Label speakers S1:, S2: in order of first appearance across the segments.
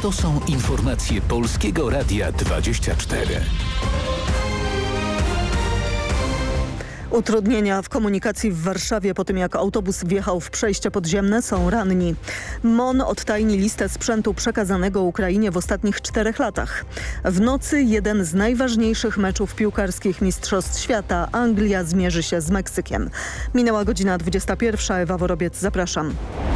S1: To są informacje Polskiego Radia 24.
S2: Utrudnienia w komunikacji w Warszawie po tym, jak autobus wjechał w przejście podziemne, są ranni. MON odtajni listę sprzętu przekazanego Ukrainie w ostatnich 4 latach. W nocy jeden z najważniejszych meczów piłkarskich Mistrzostw Świata. Anglia zmierzy się z Meksykiem. Minęła godzina 21. Ewa Worobiec, zapraszam.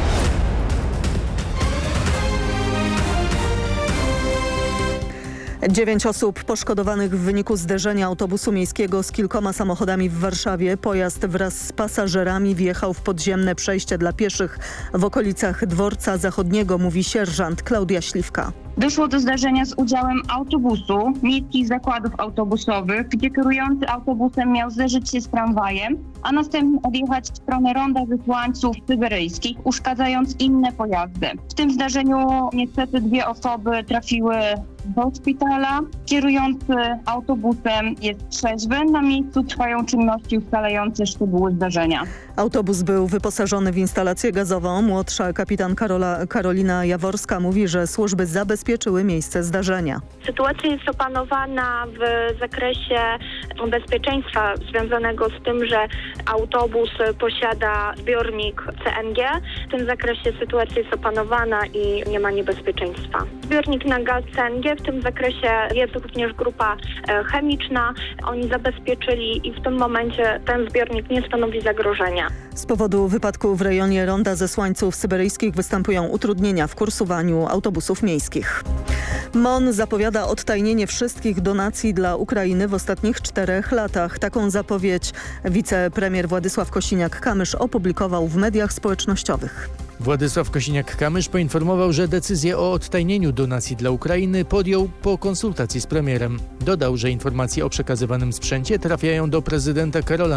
S2: 9 osób poszkodowanych w wyniku zderzenia autobusu miejskiego z kilkoma samochodami w Warszawie. Pojazd wraz z pasażerami wjechał w podziemne przejście dla pieszych w okolicach Dworca Zachodniego, mówi sierżant Klaudia Śliwka.
S3: Doszło do zdarzenia z udziałem autobusu, miejskich zakładów autobusowych, gdzie kierujący autobusem miał zderzyć się z tramwajem, a następnie odjechać w stronę ronda Wysłańców Syberyjskich, uszkadzając inne pojazdy. W tym zdarzeniu niestety 2 osoby trafiły do szpitala. Kierujący autobusem jest trzeźwy. Na miejscu trwają czynności ustalające szczegóły zdarzenia.
S2: Autobus był wyposażony w instalację gazową. Młodsza kapitan Karolina Jaworska mówi, że służby zabezpieczyły miejsce zdarzenia.
S4: Sytuacja jest opanowana w zakresie bezpieczeństwa związanego z tym, że autobus posiada zbiornik CNG. W tym zakresie sytuacja jest opanowana i nie ma niebezpieczeństwa. Zbiornik na gaz CNG, w tym zakresie jest również grupa chemiczna. Oni zabezpieczyli i w tym momencie ten zbiornik nie stanowi zagrożenia.
S2: Z powodu wypadku w rejonie ronda Zesłańców Syberyjskich występują utrudnienia w kursowaniu autobusów miejskich. MON zapowiada odtajnienie wszystkich donacji dla Ukrainy w ostatnich 4 latach. Taką zapowiedź wicepremier Władysław Kosiniak-Kamysz opublikował w mediach społecznościowych.
S5: Władysław Kosiniak-Kamysz poinformował, że decyzję o odtajnieniu donacji dla Ukrainy podjął po konsultacji z premierem. Dodał, że informacje o przekazywanym sprzęcie trafiają do prezydenta Karola